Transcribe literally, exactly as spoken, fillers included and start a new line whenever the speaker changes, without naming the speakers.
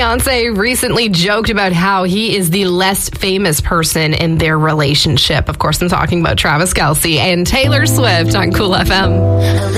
fiance recently joked about how he is the less famous person in their relationship. Of course, I'm talking about Travis Kelce and Taylor Swift on Cool F M.